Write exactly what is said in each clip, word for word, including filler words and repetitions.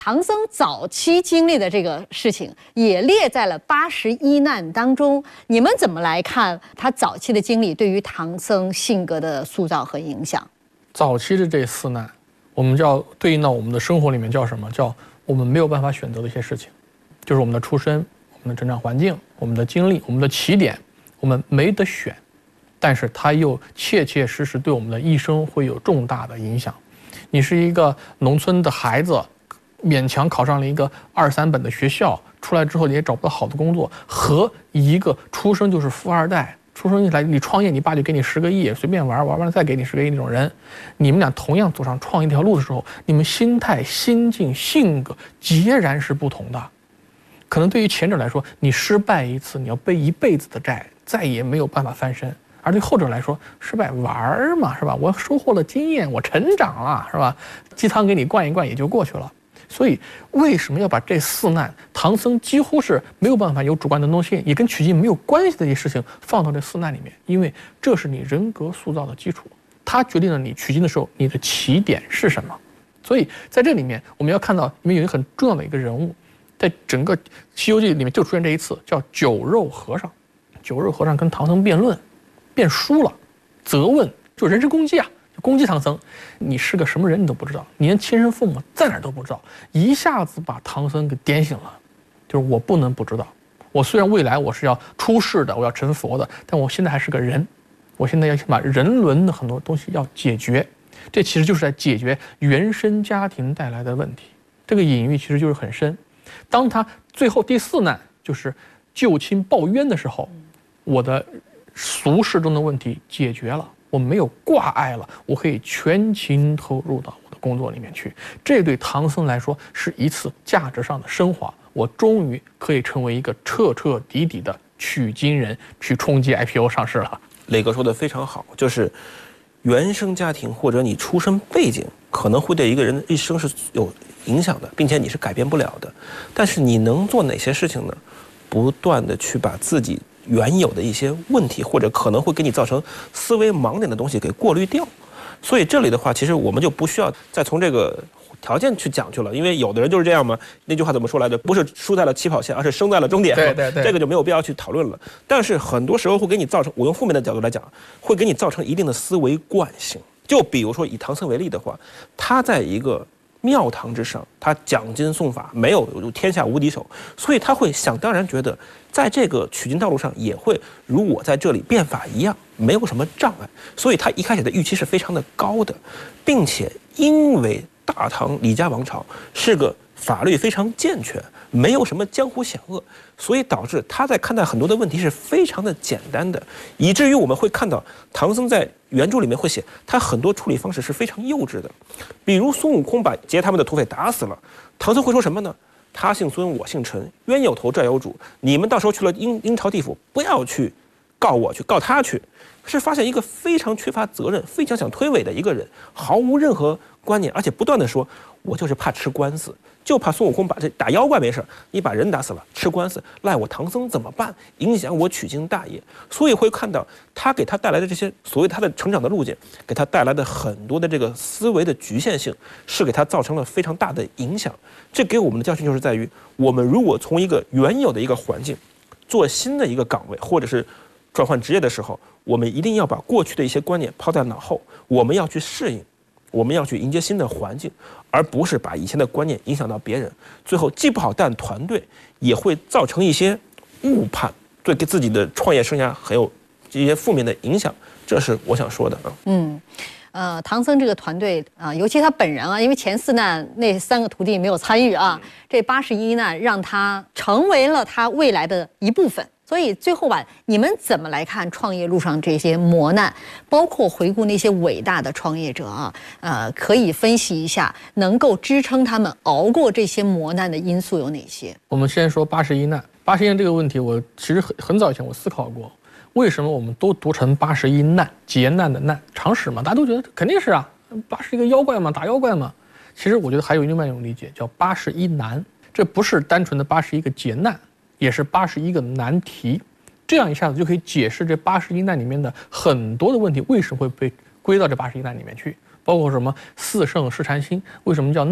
唐僧早期经历的这个事情也列在了八十一难当中。你们怎么来看他早期的经历对于唐僧性格的塑造和影响？ 早期的这四难，我们叫对应到我们的生活里面叫什么？叫我们没有办法选择的一些事情，就是我们的出身、我们的成长环境、我们的经历、我们的起点，我们没得选，但是它又切切实实对我们的一生会有重大的影响。你是一个农村的孩子，勉强考上了一个二三本的学校，出来之后也找不到好的工作，和一个出生就是富二代，出生来你创业，你爸就给你十个亿，随便玩玩完了再给你十个亿那种人，你们俩同样走上创业这条路的时候，你们心态、心境、性格截然是不同的。可能对于前者来说，你失败一次，你要背一辈子的债，再也没有办法翻身。而对后者来说，失败玩嘛，是吧？我收获了经验，我成长了，是吧？鸡汤给你灌一灌也就过去了。所以为什么要把这四难，唐僧几乎是没有办法有主观能动性，也跟取经没有关系的一些事情放到这四难里面？因为这是你人格塑造的基础，它决定了你取经的时候你的起点是什么。所以在这里面我们要看到，里面有一个很重要的一个人物，在整个《西游记》里面就出现这一次，叫酒肉和尚。酒肉和尚跟唐僧辩论，辩输了，责问，就人身攻击啊，攻击唐僧，你是个什么人你都不知道，你连亲生父母在哪儿都不知道，一下子把唐僧给点醒了。就是我不能不知道，我虽然未来我是要出世的，我要成佛的，但我现在还是个人，我现在要先把人伦的很多东西要解决。这其实就是在解决原生家庭带来的问题，这个隐喻其实就是很深。当他最后第四难就是救亲报冤的时候，我的俗世中的问题解决了，我没有挂碍了，我可以全情投入到我的工作里面去。这对唐僧来说是一次价值上的升华，我终于可以成为一个彻彻底底的取经人，去冲击 I P O 上市了。 磊哥说的非常好，就是原生家庭或者你出身背景可能会对一个人的一生是有影响的，并且你是改变不了的。但是你能做哪些事情呢？不断的去把自己原有的一些问题，或者可能会给你造成思维盲点的东西给过滤掉。所以这里的话，其实我们就不需要再从这个条件去讲去了，因为有的人就是这样嘛。那句话怎么说来着？不是输在了起跑线，而是生在了终点。 对对对， 这个就没有必要去讨论了。但是很多时候会给你造成，我用负面的角度来讲，会给你造成一定的思维惯性。就比如说以唐僧为例的话，他在一个庙堂之上，他讲经诵法，没有天下无敌手，所以他会想当然觉得，在这个取经道路上也会如我在这里变法一样，没有什么障碍，所以他一开始的预期是非常的高的，并且因为大唐李家王朝是个法律非常健全，没有什么江湖险恶，所以导致他在看待很多的问题是非常的简单的，以至于我们会看到唐僧在原著里面会写他很多处理方式是非常幼稚的。比如孙悟空把劫他们的土匪打死了，唐僧会说什么呢？他姓孙，我姓陈，冤有头债有主，你们到时候去了阴阴曹地府，不要去告我，去告他去。是发现一个非常缺乏责任、非常想推诿的一个人，毫无任何观念，而且不断的说，我就是怕吃官司，就怕孙悟空把这打妖怪没事，你把人打死了，吃官司赖我唐僧怎么办？影响我取经大业。所以会看到他给他带来的这些所谓他的成长的路径，给他带来的很多的这个思维的局限性，是给他造成了非常大的影响。这给我们的教训就是在于，我们如果从一个原有的一个环境做新的一个岗位，或者是转换职业的时候，我们一定要把过去的一些观念抛在脑后，我们要去适应，我们要去迎接新的环境，而不是把以前的观念影响到别人，最后既不好带团队，也会造成一些误判，对给自己的创业生涯很有一些负面的影响，这是我想说的啊。 嗯。呃，唐僧这个团队啊、呃，尤其他本人啊，因为前四难那三个徒弟没有参与啊，这八十一难让他成为了他未来的一部分。所以最后吧，你们怎么来看创业路上这些磨难，包括回顾那些伟大的创业者啊？呃，可以分析一下能够支撑他们熬过这些磨难的因素有哪些？ 我们先说八十一难，八十一难这个问题，我其实很很早以前我思考过。为什么我们都读成八十一难，劫难的难？常识嘛，大家都觉得肯定是啊，八十一个妖怪嘛，打妖怪嘛。其实我觉得还有另外一种理解，叫八十一难。这不是单纯的八十一个劫难，也是八十一个难题。这样一下子就可以解释这八十一难里面的很多的问题为什么会被归到这八十一难里面去，包括什么四圣试禅心为什么叫难，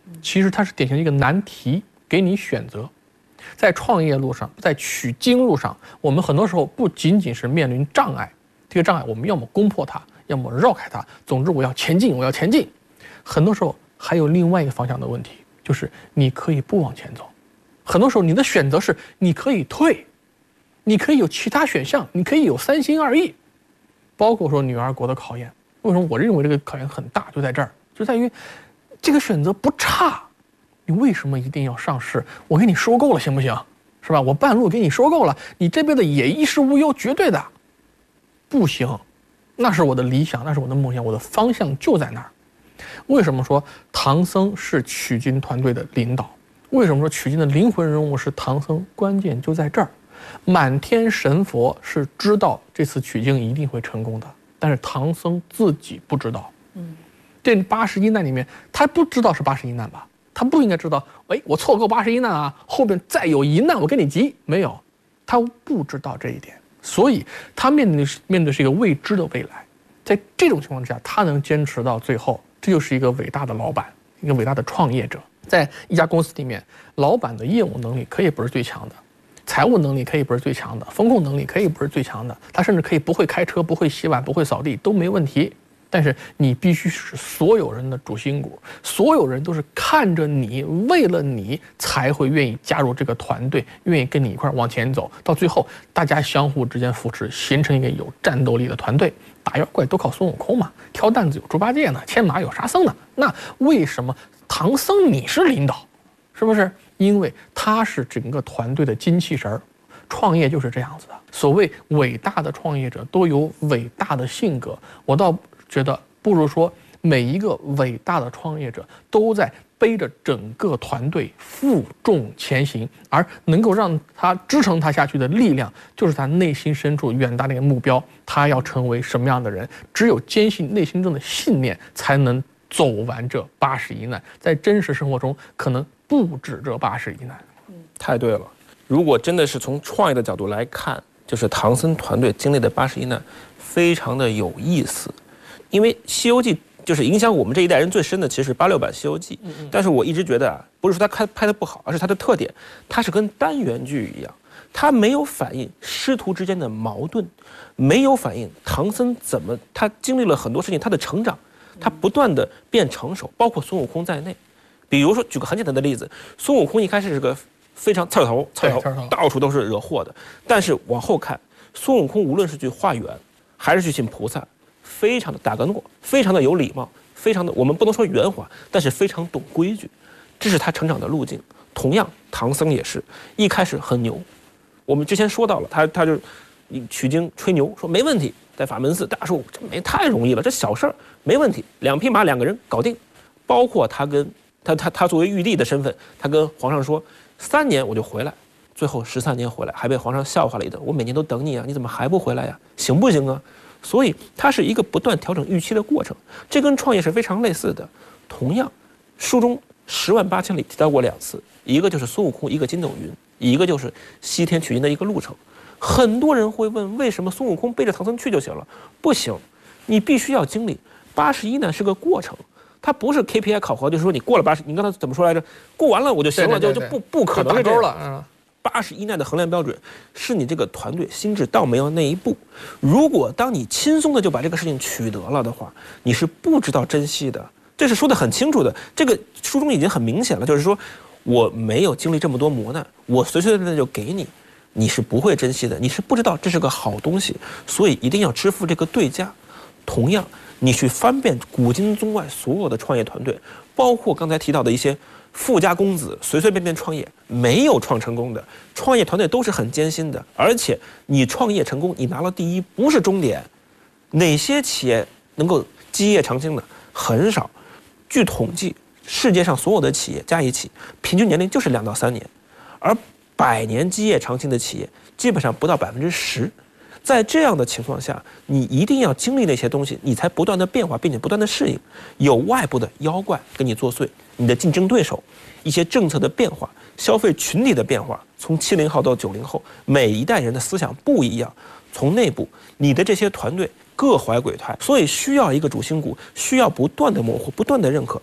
其实它是典型的一个难题，给你选择。在创业路上，在取经路上，我们很多时候不仅仅是面临障碍，这个障碍我们要么攻破它，要么绕开它，总之我要前进，我要前进。很多时候还有另外一个方向的问题，就是你可以不往前走。很多时候你的选择是你可以退，你可以有其他选项，你可以有三心二意。包括说女儿国的考验，为什么我认为这个考验很大，就在这儿，就在于这个选择不差，你为什么一定要上市？我给你收购了行不行？是吧？我半路给你收购了，你这辈子也衣食无忧，绝对的不行。那是我的理想，那是我的梦想，我的方向就在那儿。为什么说唐僧是取经团队的领导？为什么说取经的灵魂人物是唐僧？关键就在这儿。满天神佛是知道这次取经一定会成功的，但是唐僧自己不知道。嗯，这八十一难里面，他不知道是八十一难吧？他不应该知道，哎，我错过八十一难啊，后边再有一难我跟你急，没有，他不知道这一点，所以他面对面对是一个未知的未来。在这种情况之下，他能坚持到最后，这就是一个伟大的老板，一个伟大的创业者。在一家公司里面，老板的业务能力可以不是最强的，财务能力可以不是最强的，风控能力可以不是最强的，他甚至可以不会开车，不会洗碗，不会扫地都没问题。但是你必须是所有人的主心骨，所有人都是看着你，为了你才会愿意加入这个团队，愿意跟你一块往前走，到最后大家相互之间扶持，形成一个有战斗力的团队。打妖怪都靠孙悟空嘛，挑担子有猪八戒呢，牵马有沙僧呢。那为什么唐僧你是领导？是不是？因为他是整个团队的精气神儿。创业就是这样子的。所谓伟大的创业者都有伟大的性格，我倒觉得不如说每一个伟大的创业者都在背着整个团队负重前行，而能够让他支撑他下去的力量，就是他内心深处远大的一个目标，他要成为什么样的人？只有坚信内心中的信念，才能走完这八十一难。在真实生活中，可能不止这八十一难。 嗯，太对了。如果真的是从创业的角度来看，就是唐僧团队经历的八十一难，非常的有意思。因为《西游记》就是影响我们这一代人最深的，其实是八六版《西游记》。但是我一直觉得啊，不是说它拍拍的不好，而是它的特点，它是跟单元剧一样，它没有反映师徒之间的矛盾，没有反映唐僧怎么他经历了很多事情，他的成长，他不断的变成熟，包括孙悟空在内。比如说，举个很简单的例子，孙悟空一开始是个非常刺头，刺头到处都是惹祸的，但是往后看，孙悟空无论是去化缘，还是去请菩萨，非常的大个诺，非常的有礼貌，非常的我们不能说圆滑，但是非常懂规矩，这是他成长的路径。同样，唐僧也是一开始很牛，我们之前说到了，他他就取经吹牛说没问题，在法门寺大家说这没太容易了，这小事儿没问题，两匹马两个人搞定。包括他跟他他他作为玉帝的身份，他跟皇上说三年我就回来，最后十三年回来，还被皇上笑话了一顿，我每年都等你啊，你怎么还不回来呀？行不行啊？所以它是一个不断调整预期的过程，这跟创业是非常类似的。同样，书中十万八千里提到过两次，一个就是孙悟空一个筋斗云，一个就是西天取经的一个路程。很多人会问，为什么孙悟空背着唐僧去就行了？不行，你必须要经历八十一难是个过程，它不是 K P I 考核，就是说你过了八十，你刚才怎么说来着？过完了我就行了， 对对对对就就不不可能是这样了。嗯。 八十一难的衡量标准是你这个团队心智到没有那一步。如果当你轻松的就把这个事情取得了的话，你是不知道珍惜的。这是说的很清楚的，这个书中已经很明显了，就是说我没有经历这么多磨难，我随随便便就给你，你是不会珍惜的，你是不知道这是个好东西，所以一定要支付这个对价。同样，你去翻遍古今中外所有的创业团队，包括刚才提到的一些富家公子随随便便创业没有创成功的创业团队都是很艰辛的，而且你创业成功，你拿了第一不是终点。哪些企业能够基业长青的很少？据统计，世界上所有的企业加一起，平均年龄就是两到三年，而百年基业长青的企业基本上不到百分之十。在这样的情况下，你一定要经历那些东西，你才不断的变化，并且不断的适应。有外部的妖怪跟你作祟，你的竞争对手，一些政策的变化，消费群体的变化，从七零后到九零后，每一代人的思想不一样。从内部，你的这些团队各怀鬼胎，所以需要一个主心骨，需要不断的模糊，不断的认可。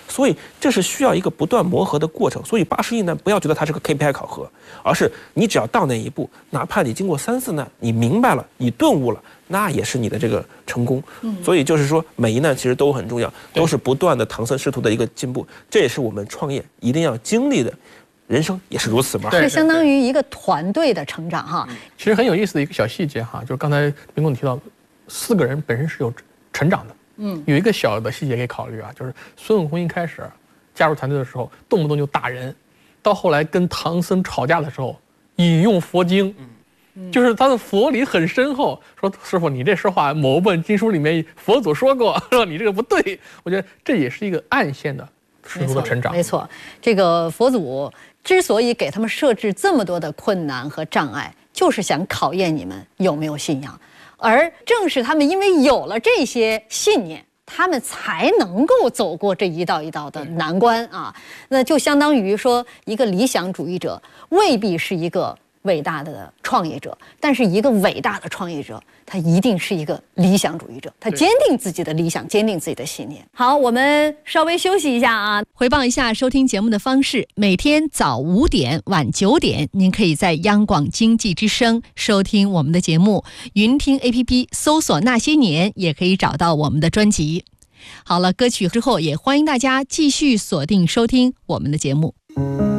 所以这是需要一个不断磨合的过程。所以八十一难不要觉得它是个 K P I 考核，而是你只要到那一步，哪怕你经过三四难，你明白了，你顿悟了，那也是你的这个成功。所以就是说，每一难其实都很重要，都是不断的唐僧师徒的一个进步。这也是我们创业一定要经历的。人生也是如此嘛， 是相当于一个团队的成长哈。 其实很有意思的一个小细节哈，就是刚才冰公你提到，四个人本身是有成长的。嗯，有一个小的细节可以考虑啊，就是孙悟空一开始加入团队的时候，动不动就打人，到后来跟唐僧吵架的时候，引用佛经。嗯，就是他的佛理很深厚，说师傅你这说话某部分经书里面佛祖说过，说你这个不对。我觉得这也是一个暗线的师徒的成长。 没错，这个佛祖之所以给他们设置这么多的困难和障碍，就是想考验你们有没有信仰。而正是他们因为有了这些信念，他们才能够走过这一道一道的难关啊。那就相当于说，一个理想主义者未必是一个伟大的创业者，但是一个伟大的创业者，他一定是一个理想主义者，他坚定自己的理想，坚定自己的信念。好，我们稍微休息一下啊，回报一下收听节目的方式。每天早五点晚九点，您可以在央广经济之声收听我们的节目，云听 A P P 搜索那些年也可以找到我们的专辑。好了，歌曲之后也欢迎大家继续锁定收听我们的节目。